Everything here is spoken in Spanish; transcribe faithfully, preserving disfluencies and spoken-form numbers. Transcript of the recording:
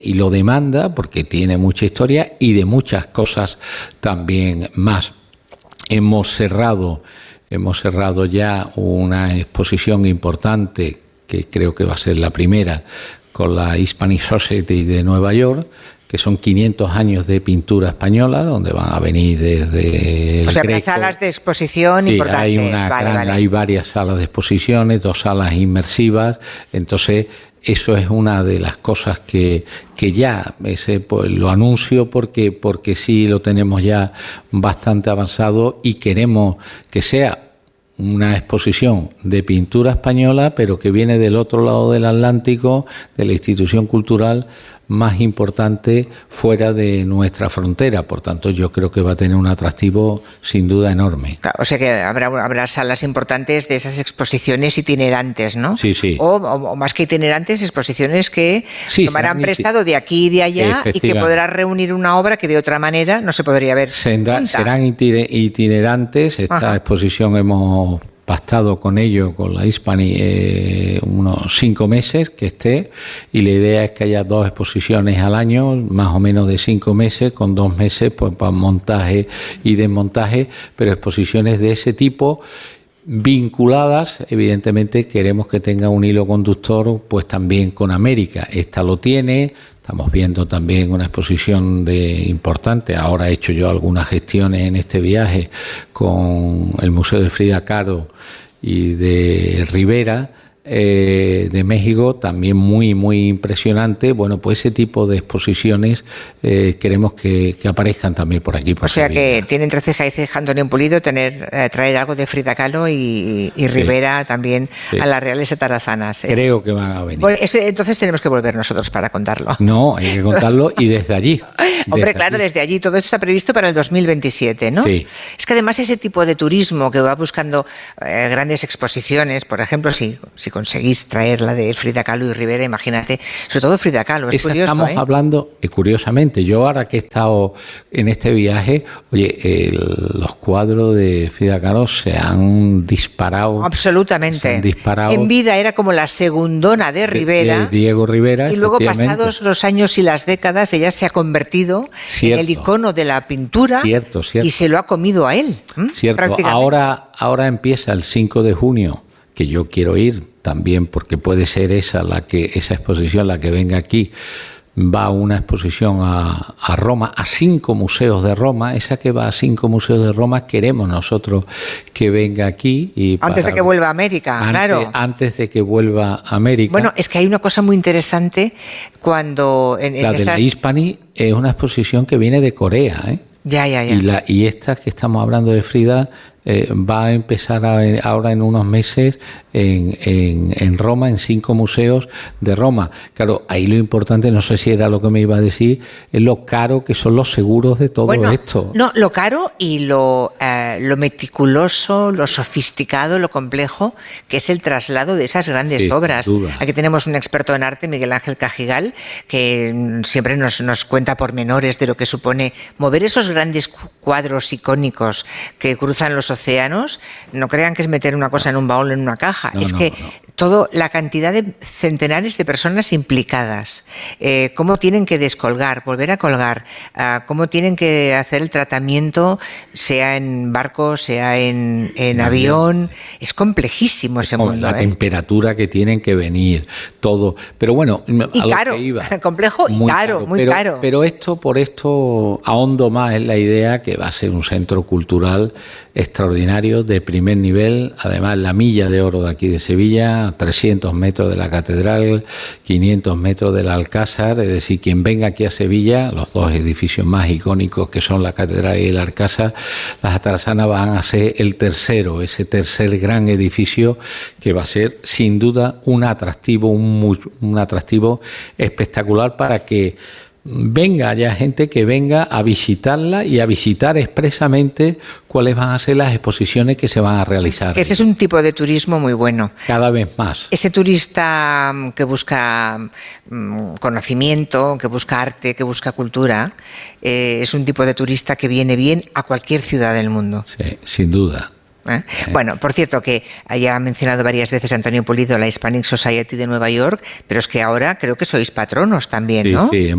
y lo demanda porque tiene mucha historia y de muchas cosas también más. Hemos cerrado, hemos cerrado ya una exposición importante, que creo que va a ser la primera, con la Hispanic Society de Nueva York, que son quinientos años de pintura española, donde van a venir desde el O sea, Greco. las salas de exposición Sí, importantes. hay, una vale, gran, vale. hay varias salas de exposiciones, dos salas inmersivas, entonces eso es una de las cosas que, que ya ese, pues, lo anuncio porque, porque sí lo tenemos ya bastante avanzado y queremos que sea una exposición de pintura española, pero que viene del otro lado del Atlántico, de la institución cultural más importante fuera de nuestra frontera. Por tanto, yo creo que va a tener un atractivo sin duda enorme. Claro, o sea que habrá, habrá salas importantes de esas exposiciones itinerantes, ¿no? Sí, sí. O, o, o más que itinerantes, exposiciones que Sí, tomarán serán prestado de aquí y de allá y que podrá reunir una obra que de otra manera no se podría ver. Será, serán itinerantes. Esta Ajá. exposición hemos pactado con ello, con la Hispani, eh, unos cinco meses que esté, y la idea es que haya dos exposiciones al año, más o menos de cinco meses, con dos meses pues para montaje y desmontaje, pero exposiciones de ese tipo vinculadas, evidentemente queremos que tenga un hilo conductor pues también con América. Esta lo tiene. Estamos viendo también una exposición de importante. Ahora he hecho yo algunas gestiones en este viaje con el Museo de Frida Kahlo y de Rivera, eh, de México, también muy, muy impresionante. Bueno, pues ese tipo de exposiciones eh, queremos que, que aparezcan también por aquí. Por o sea Sevilla. Que tiene entre ceja y ceja Antonio Pulido tener, eh, traer algo de Frida Kahlo y, y Rivera sí, también sí. a las Reales Atarazanas. Creo que van a venir. Bueno, ese, entonces tenemos que volver nosotros para contarlo. No, hay que contarlo y desde allí. Desde Hombre, claro, allí. desde allí. Todo esto está previsto para el dos mil veintisiete, ¿no? Sí. Es que además ese tipo de turismo que va buscando eh, grandes exposiciones, por ejemplo, si, si conseguís traer la de Frida Kahlo y Rivera, imagínate, sobre todo Frida Kahlo, es Esa curioso, estamos ¿eh? hablando, y curiosamente, yo ahora que he estado en este viaje, oye, el, los cuadros de Frida Kahlo se han disparado. Absolutamente. Se han disparado. En vida era como la segundona de Rivera. De, de Diego Rivera. Y luego, pasados los años y las décadas, ella se ha convertido cierto. en el icono de la pintura. Cierto, cierto. Y se lo ha comido a él. ¿eh? Cierto. Ahora, ahora empieza el cinco de junio, que yo quiero ir también porque puede ser esa la que esa exposición la que venga aquí. Va una exposición a, a Roma, a cinco museos de Roma. Esa que va a cinco museos de Roma queremos nosotros que venga aquí. Y antes para, de que vuelva a América, antes, claro. Antes de que vuelva a América. Bueno, es que hay una cosa muy interesante cuando... En, en la de esas... la Hispani es una exposición que viene de Corea, ¿eh? Ya, ya, ya. Y, la, y esta que estamos hablando de Frida... Eh, va a empezar a, ahora en unos meses en, en, en Roma, en cinco museos de Roma. Claro, ahí lo importante, no sé si era lo que me iba a decir, es lo caro que son los seguros de todo bueno, esto. No, lo caro y lo, eh, lo meticuloso, lo sofisticado, lo complejo, que es el traslado de esas grandes sí, obras. Sin duda. Aquí tenemos un experto en arte, Miguel Ángel Cajigal, que siempre nos, nos cuenta pormenores de lo que supone mover esos grandes cuadros icónicos que cruzan los océanos. No crean que es meter una cosa en un baúl, en una caja. No, es no, que no. todo, la cantidad de centenares de personas implicadas, eh, cómo tienen que descolgar, volver a colgar, uh, cómo tienen que hacer el tratamiento, sea en barco, sea en, en, en avión. avión. Es complejísimo ese mundo. La ¿eh? temperatura que tienen que venir, todo. Pero bueno, y a lo caro, que iba. complejo y muy caro, caro, muy pero, caro. Pero esto, por esto, ahondo más en la idea que va a ser un centro cultural extraordinario, de primer nivel. Además, la milla de oro de aquí de Sevilla, trescientos metros de la catedral, quinientos metros del Alcázar. Es decir, quien venga aquí a Sevilla, los dos edificios más icónicos que son la catedral y el Alcázar, las Atarazanas van a ser el tercero, ese tercer gran edificio que va a ser sin duda un atractivo, un, un atractivo espectacular para que venga, haya gente que venga a visitarla y a visitar expresamente cuáles van a ser las exposiciones que se van a realizar. Ese es un tipo de turismo muy bueno. Cada vez más. Ese turista que busca conocimiento, que busca arte, que busca cultura, eh, es un tipo de turista que viene bien a cualquier ciudad del mundo. Sí, sin duda. ¿Eh? Bueno, por cierto, que haya mencionado varias veces Antonio Pulido la Hispanic Society de Nueva York, pero es que ahora creo que sois patronos también, sí, ¿no? Sí,